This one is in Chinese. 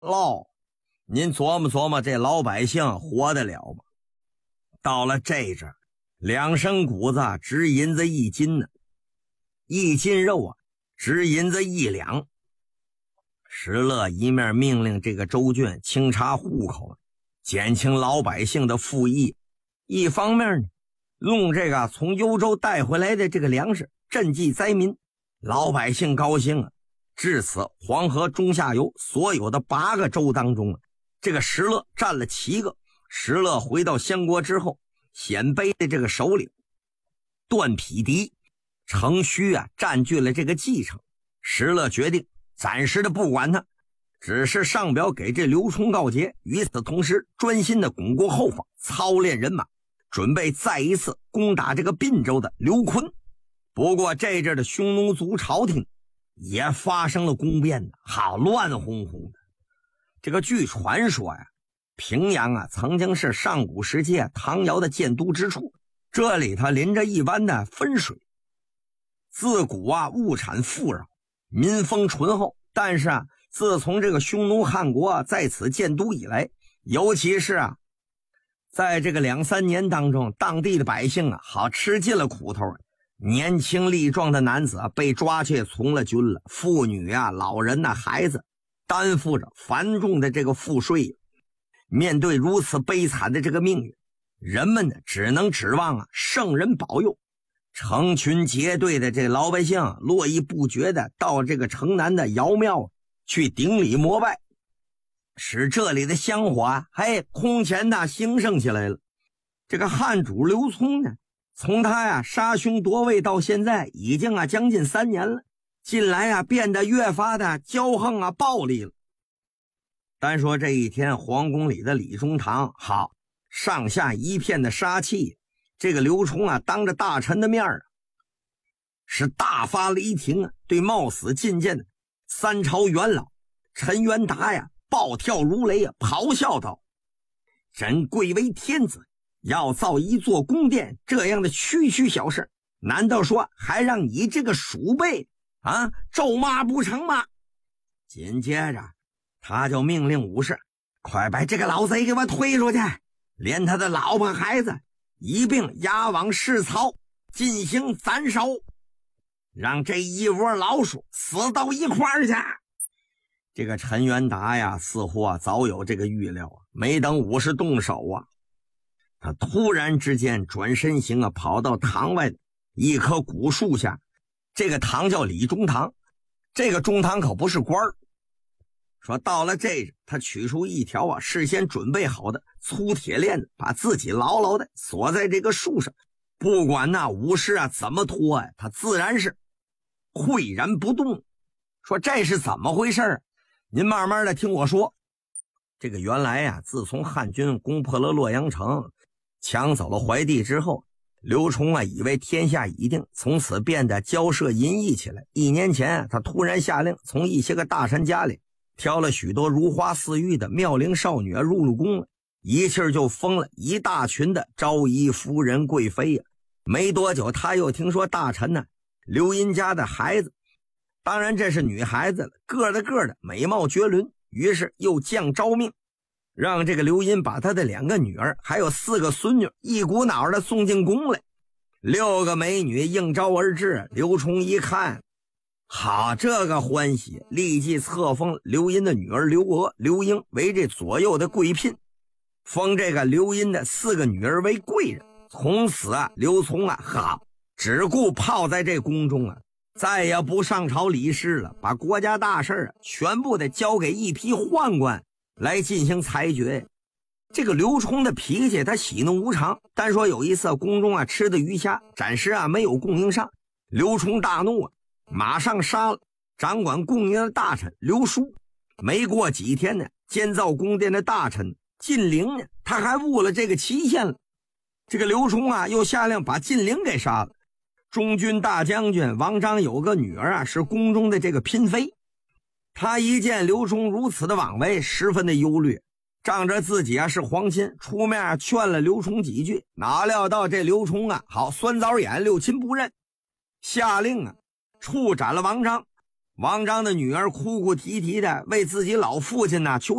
喽，您琢磨琢磨，这老百姓活得了吗？到了这阵，2升谷子值银子1斤呢，1斤肉啊值银子1两。石勒一面命令这个州郡清查户口，减轻老百姓的赋役，一方面呢，用这个从幽州带回来的这个粮食赈济灾民，老百姓高兴啊。至此，黄河中下游所有的8个州当中，这个石勒占了7个。石勒回到相国之后，鲜卑的这个首领段匹敌、程须占据了这个继承。石勒决定暂时的不管他，只是上表给这刘琮告捷，与此同时专心的巩固后方，操练人马，准备再一次攻打这个并州的刘琨。不过这阵的匈奴族朝廷也发生了宫变的，好乱哄哄的。这个据传说平阳曾经是上古时期唐尧的建都之处，这里头临着一湾的汾水，自古物产富饶，民风淳厚。但是自从这个匈奴汉国在此建都以来，尤其是在这个2、3年当中，当地的百姓好吃尽了苦头。年轻力壮的男子被抓去从了军了，妇女老人孩子担负着繁重的这个赋税。面对如此悲惨的这个命运，人们呢只能指望圣人保佑。成群结队的这老百姓络绎不绝的到这个城南的尧庙去顶礼膜拜，使这里的香火空前兴盛起来了。这个汉主刘琮呢，从他杀兄夺位到现在已经将近3年了，近来变得越发的骄横暴力了。单说这一天，皇宫里的李中堂好上下一片的杀气。这个刘琮当着大臣的面是大发雷霆对冒死进谏的3朝元老陈元达暴跳如雷咆哮道：朕贵为天子，要造一座宫殿，这样的区区小事，难道说还让你这个鼠辈咒骂不成吗？紧接着他就命令武士，快把这个老贼给我推出去，连他的老婆孩子一并押往市曹进行斩首，让这一窝老鼠死到一块儿去。这个陈元达似乎早有这个预料没等武士动手他突然之间转身行跑到堂外的一棵古树下。这个堂叫李中堂，这个中堂可不是官儿。说到了这日，他取出一条事先准备好的粗铁链子，把自己牢牢的锁在这个树上，不管武士怎么拖他自然是岿然不动。说这是怎么回事您慢慢的听我说。这个原来自从汉军攻破了洛阳城，抢走了怀帝之后，刘琮以为天下已定，从此变得骄奢淫逸起来。1年前他突然下令从一些个大臣家里挑了许多如花似玉的妙龄少女入了宫了，一气就封了一大群的昭仪夫人贵妃没多久他又听说大臣刘英家的孩子，当然这是女孩子了，个的美貌绝伦，于是又降诏命，让这个刘英把他的2个女儿还有4个孙女一股脑的送进宫来。6个美女应召而至，刘琮一看好，这个欢喜，立即册封刘英的女儿刘娥、刘英为这左右的贵嫔，封这个刘英的4个女儿为贵人。从此刘琮好只顾泡在这宫中再也不上朝理事了，把国家大事全部的交给一批宦官来进行裁决。这个刘琮的脾气他喜怒无常，单说有一次宫中吃的鱼虾暂时没有供应上，刘琮大怒马上杀了掌管供应的大臣刘叔。没过几天呢，建造宫殿的大臣晋陵呢，他还误了这个期限了。这个刘琮又下令把晋陵给杀了。中军大将军王章有个女儿是宫中的这个嫔妃，他一见刘琮如此的妄为，十分的忧虑，仗着自己是皇亲，出面劝了刘琮几句，哪料到这刘琮好酸枣眼，六亲不认，下令处斩了王章。 王章的女儿哭哭啼啼的为自己老父亲呢求